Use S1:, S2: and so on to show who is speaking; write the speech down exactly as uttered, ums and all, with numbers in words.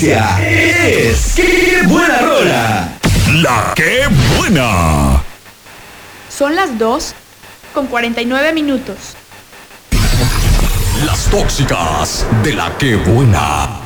S1: preferencia es ¡Qué buena rola!
S2: La que buena.
S3: Son las dos con cuarenta y nueve minutos.
S2: Las tóxicas de la que buena.